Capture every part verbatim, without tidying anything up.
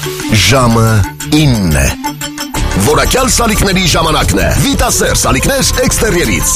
Ժամը ինը Որակյալ սալիկների ժամանակն է Վիտասեր սալիկներ էքստերիերից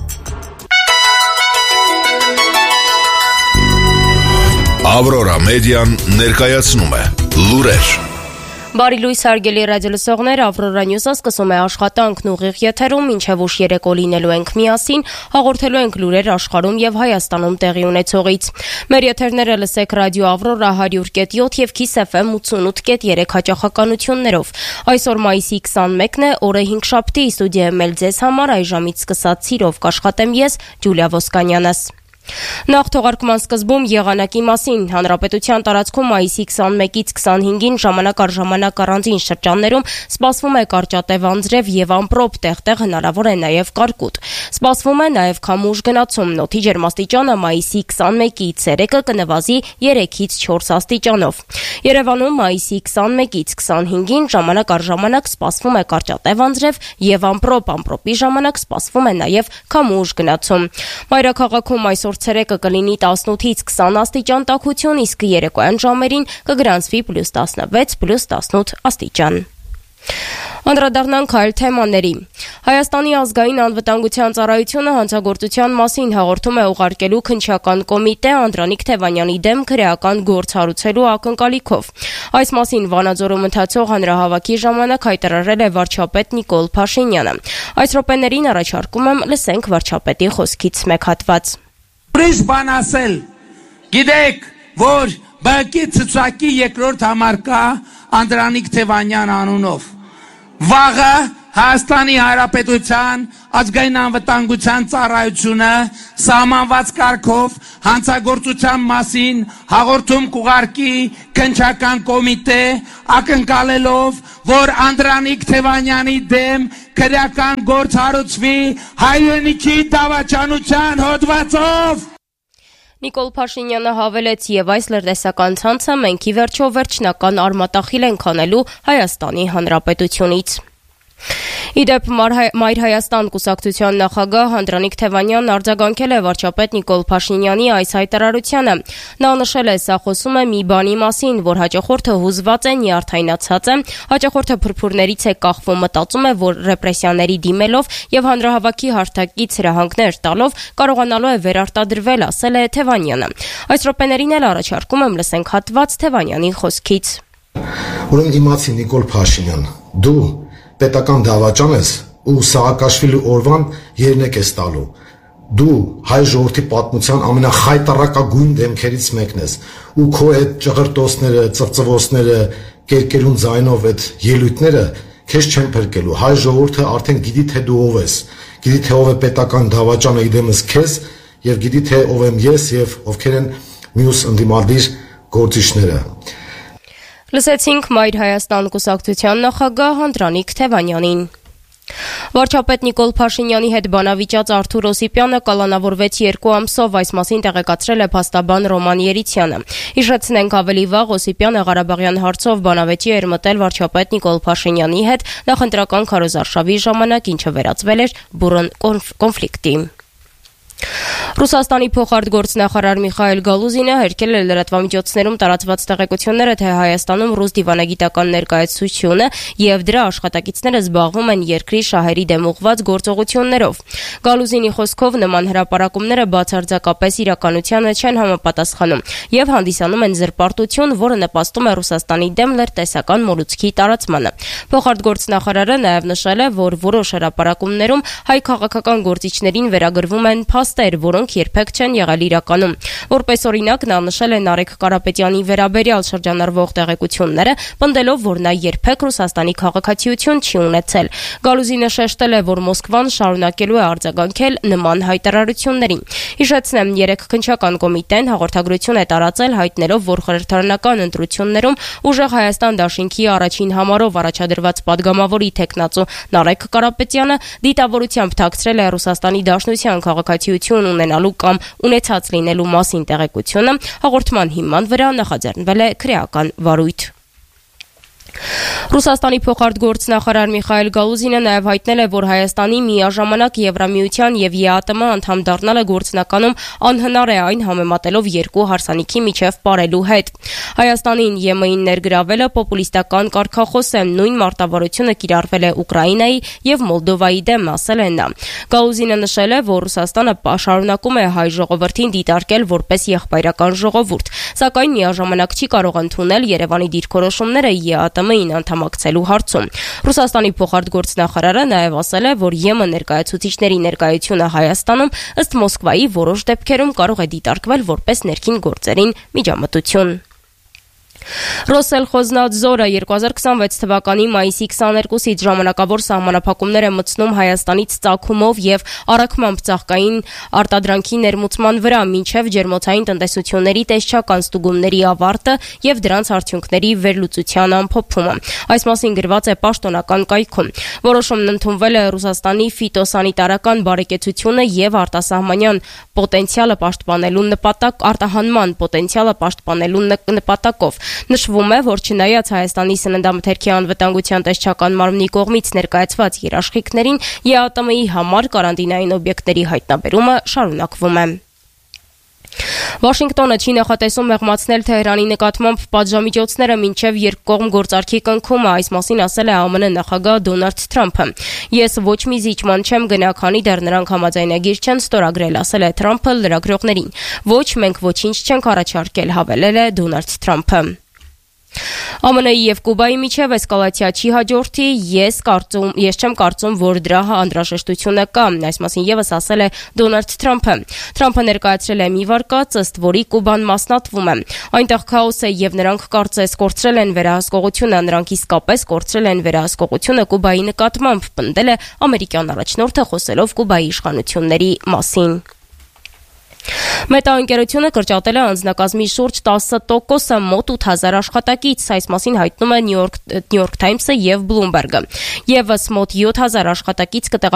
Ավրորա մեդիան ներկայացնում է լուրեր Բարի լույս հարգելի ռադիոլսողներ, Ավրորա Նյուզը սկսում է աշխատանքն ուղիղ եթերում, մինչև ուշ երեկո լինելու ենք միասին, հաղորդելու ենք լուրեր աշխարհում եւ Հայաստանում տեղի ունեցողից։ Մեր եթերները լսեք ռադիո Ավրորա հարյուր կետ յոթ եւ Kiss F M ութսունութ կետ երեք հաճախականություններով։ Այսօր մայիսի քսանմեկն է, օրը հինգշաբթի, ստուդիայում էլ ձեզ համար այժմից սկսած սիրով կաշխատեմ ես, Ջուլիա Ոսկանյանս։ Նախ թողարկման սկզբում եղանակի մասին հանրապետության տարածքում մայիսի քսանմեկից քսանհինգին ժամանակ առ ժամանակ առանձին շրջաններում սպասվում է կարճատև անձրև եւ ամպրոպ, տեղտեղ հնարավոր է նաեւ կարկուտ։ Սպասվում է նաեւ քամուշ գնացում, օդի ջերմաստիճանը մայիսի քսանմեկից ցերեկը կնվազի երեքից չորս աստիճանով։ Երևանում մայիսի քսանմեկից քսանհինգին ժամանակ առ ժամանակ սպասվում է կարճատև անձրև եւ ամպրոպ, ամպրոպի ժամանակ սպասվում է նաեւ քամուշ գնացում։ Մայրաքաղաքում այսօր ցերեկը կլինի տասնութից քսան աստիճան տաքություն, իսկ երեկոյան ժամերին կգրանցվի պլյուս տասնվեց, պլյուս տասնութ աստիճան։ Անդրադառնանք այլ թեմաների։ Հայաստանի ազգային անվտանգության ծառայությունը հանցագործության մասին հաղորդում է ուղարկելու քննչական կոմիտե Անդրանիկ Թևանյանի դեմ քրեական գործ հարուցելու ակնկալիքով։ Այս մասին Վանաձորում ընթացող հանրահավաքի ժամանակ հայտարարել է վարչապետ Նիկոլ Փաշինյանը։ Այս րոպեներին առաջարկում եմ լսենք վարչապետի խոսքից մեկ հատված։ Ուրիշ բան ասել, գիտեք, որ B K ցուցակի երկրորդ համարկա Անդրանիկ Թևանյան անունով։ Վաղը Հայաստանի Հանրապետության ազգային անվտանգության ծառայությունը սահմանված կարգով հանցագործության մասին հաղորդում կուղարկի քննչական կոմիտե ակնկալելով, որ Անդրանիկ Թևանյանի դեմ քրեական գործ հարուցվի հայրենիքի դավաճանության հոդվածով։ Նիկոլ Փաշինյանը հավելեց, եւ այս լրտեսական ցանցը մենք ի վերջո վերջնական արմատախիլ ենք անելու Հայաստանի Հանրապետությունից։ Իդեպ Մայր Հայաստան կուսակցության նախագահ Անդրանիկ Թևանյանն արձագանքել է վարչապետ Նիկոլ Փաշինյանի այս հայտարարությանը։ Նա նշել է, սա խոսում է մի բանի մասին, որ հաճախորդը հուզված է, նյարդայնացած է, հաճախորդը փրփուրներից է կախվում, մտածում է, որ ռեպրեսիաների դիմելով եւ հանրահավաքի հարթակից հրահանգներ տալով կարողանալու է վերարտադրվել, ասել է Թևանյանը։ Այս րոպեներին էլ առաջարկում եմ լսենք հատված Թևանյանի խոսքից։ Ուրեմն իմացի Նիկոլ Փաշինյան, դու պետական դավաճան ես ու Սաակաշվիլի օրվան երնեք ես տալու։ Դու հայ ժողովրդի պատմության ամենախայտառակագույն դեմքերից մեկն ես ու քո այդ ճղրտոցները, ծվծվոցները, կերկերուն ձայնով այդ ելույթները քեզ չեն փրկելու։ Հայ ժողովուրդը արդեն գիտի թե դու ով ես, գիտի թե ով է պետական դավաճանը իդեմս քեզ եւ գիտի թե ով եմ ես եւ ովքեր են մյուս ընդդիմադիր գործիչները։ Լսեցինք Մայր Հայաստան կուսակցության նախագահ Անդրանիկ Թևանյանին։ Վարչապետ Նիկոլ Փաշինյանի հետ բանավիճած Արթուր Օսիպյանը կալանավորվեց երկու ամսով, այս մասին տեղեկացրել է փաստաբան Ռոման Երիցյանը։ Հիշեցնենք, ավելի վաղ Օսիպյանը Ղարաբաղյան հարցով բանավեճի էր մտել վարչապետ Նիկոլ Փաշինյանի հետ նախընտրական քարոզարշավի ժամանակ, ինչը վերածվել էր բուռն կոնֆլիկտի։ Ռուսաստանի փոխարտգործնախարար Միխայել Գալուզինը հերքել է լրատվամիջոցներում տարածված տեղեկությունները, թե Հայաստանում ռուս դիվանագիտական ներկայացությունը եւ դրա աշխատակիցները զբաղվում են երկրի շահերի դեմ ուղղված գործողություններով։ Գալուզինի խոսքով նման հրապարակումները բացարձակապես իրականությանը չեն համապատասխանում եւ հանդիսանում են զրպարտություն, որը նպաստում է Ռուսաստանի դեմ լրտեսական մոլուցքի տարածմանը։ Փոխարտգործնախարարը նաեւ նշել է, որ որոշ հրապարակումներում հայ քաղաքական գործիչներին վերագրվում են փաստեր, որոնք երբեք չեն եղել իրականում։ Որպես օրինակ նա նշել է Նարեկ Կարապետյանի վերաբերյալ շրջանառվող տեղեկությունները, պնդելով, որ նա երբեք Ռուսաստանի քաղաքացիություն չի ունեցել։ Գալուզինը շեշտել է, որ Մոսկվան շարունակելու է արձագանքել նման հայտարարություններին։ Հիշեցնեմ, երեք քննչական կոմիտեն հաղորդագրություն է տարածել, հայտնելով, որ խորհրդարանական ընտրություններում ուժեղ Հայաստան դաշինքի առաջին համարով առաջադրված падգամավորի թեկնածու Նարեկ Կարապետյանը դիտավորությամբ թաքցրել է Ռուսաստանի Դաշնության քաղաքացիություն ունենալու կամ ունեցած լինելու մասին տեղեկությունը, հաղորդման հիման վրա նախաձեռնվել է քրեական վարույթ։ Ռուսաստանի փոխարտգործնախարար Միխայել Գալուզինը նաև հայտնել է, որ Հայաստանի միաժամանակ Եվրամիության եւ ԵԱՏՄ անդամ դառնալը գործնականում անհնար է, այն համեմատելով երկու հարսանիքի միջև պարելու հետ։ Հայաստանին ԵՄ-ին ներգրավելը պոպուլիստական կարգախոս է, նույն մարտավարությունը կիրառվել է Ուկրաինայի եւ Մոլդովայի դեմ, ասել է նա։ Գալուզինը նշել է, որ Ռուսաստանը շարունակում է հայ ժողովրդին դիտարկել որպես եղբայրական ժողովուրդ, սակայն միաժամանակ չի կարող ընդունել Երևանի դիրքորոշումները ԵԱՏՄ-ին անդամակցելու հարցում։ Ռուսաստանի փոխարտգործնախարարը նաև ասել է, որ ԵՄ ներկայացուցիչների ներկայությունը Հայաստանում ըստ Մոսկվայի որոշ դեպքերում կարող է դիտարկվել որպես ներքին գործերին միջամտություն։ Ռոսելխոզնադզորը երկու հազար քսանվեց թվականի մայիսի քսաներկուսից ժամանակավոր սահմանափակումներ է մտցնում Հայաստանից ծագումով եւ առաքմամբ ծաղկային արտադրանքի ներմուծման վրա մինչեւ ջերմոցային տնտեսությունների տեսչական ստուգումների ավարտը եւ դրանց արդյունքների վերլուծության ամփոփումը։ Այս մասին գրված է պաշտոնական կայքում։ Որոշումն ընդունվել է Ռուսաստանի ֆիտոսանիտարական բարեկեցությունը եւ արտասահմանյան պոտենցիալը պաշտպանելու նպատակ արտահանման պոտենցիալը պաշտպանելու նպատակով։ Նշվում է, որ չնայած Հայաստանի սննդամթերքի անվտանգության տեսչական մարմնի կողմից ներկայացված երաշխիքներին, ԵԱՏՄ-ի համար կարանտինային օբյեկտների հայտնաբերումը շարունակվում է։ Վաշինգտոնը չի նախատեսում մեղմացնել Թեհրանի նկատմամբ պատժամիջոցները մինչև երկկողմ գործարքի կնքումը, այս մասին ասել է ԱՄՆ նախագահ Դոնալդ Թրամփը։ Ես ոչ մի զիջման չեմ գնա, քանի դեռ նրանք համաձայնագիր չեն ստորագրել, ասել է Թրամփը լրագրողներին։ Ոչ, մենք ոչինչ չենք առաջարկել, հավելել է Դոնալդ Թրամփը։ ԱՄՆ-ի եւ Կուբայի միջև էսկալացիա չի հաջորդի, ես կարծում, ես չեմ կարծում, որ դրա անհրաժեշտությունը կա, այս մասին եւս ասել է Դոնալդ Թրամփը։ Թրամփը ներկայացրել է մի վարկած, ըստ որի Կուբան մասնատվում է։ Այնտեղ քաոս է եւ նրանք կարծես կորցրել են վերահսկողությունը, նրանք իսկապես կորցրել են վերահսկողությունը Կուբայի նկատմամբ, պնդել է ամերիկյան առաջնորդը խոսելով Կուբայի իշխանությունների մասին։ Մետա ընկերությունը կրճատել է անձնակազմի շուրջ տասը տոկոսը, մոտ ութ հազար աշխատակից, այս մասին հայտնում է New York New York Times-ը եւ Bloomberg-ը։ Եվս մոտ յոթ հազար աշխատակից